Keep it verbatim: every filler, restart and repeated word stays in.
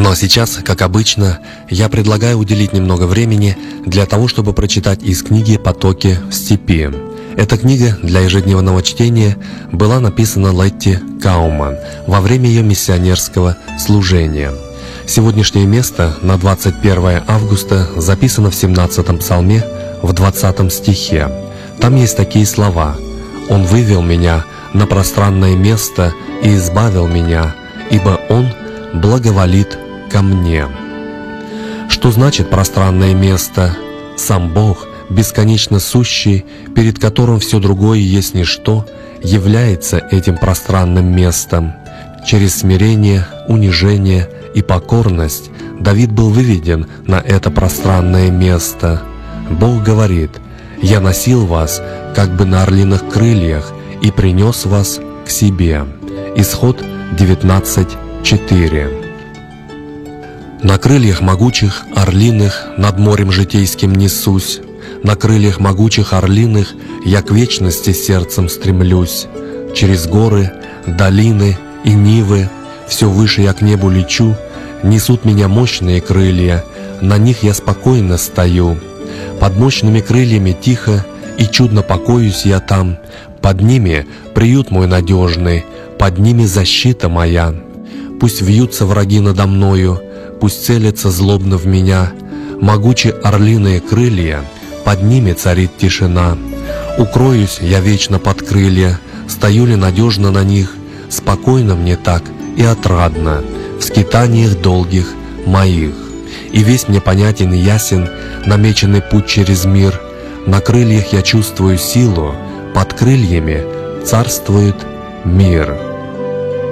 Ну а сейчас, как обычно, я предлагаю уделить немного времени для того, чтобы прочитать из книги «Потоки в степи». Эта книга для ежедневного чтения была написана Летти Кауман во время ее миссионерского служения. Сегодняшнее место на двадцать первое августа записано в семнадцатом псалме в двадцатом стихе. Там есть такие слова: «Он вывел меня на пространное место и избавил меня, ибо Он благоволит ко мне». Что значит пространное место? Сам Бог, бесконечно сущий, перед которым все другое есть ничто, является этим пространным местом. Через смирение, унижение и покорность Давид был выведен на это пространное место. Бог говорит: «Я носил вас, как бы на орлиных крыльях, и принес вас к себе». Исход девятнадцать четыре. «На крыльях могучих орлиных над морем житейским несусь, на крыльях могучих орлиных я к вечности сердцем стремлюсь. Через горы, долины и нивы все выше я к небу лечу, несут меня мощные крылья, на них я спокойно стою. Под мощными крыльями тихо и чудно покоюсь я там, под ними приют мой надежный, под ними защита моя. Пусть вьются враги надо мною, пусть целятся злобно в меня, могучие орлиные крылья, под ними царит тишина. Укроюсь я вечно под крылья, стою ли надежно на них, спокойно мне так и отрадно в скитаниях долгих моих. И весь мне понятен и ясен намеченный путь через мир. На крыльях я чувствую силу, под крыльями царствует мир».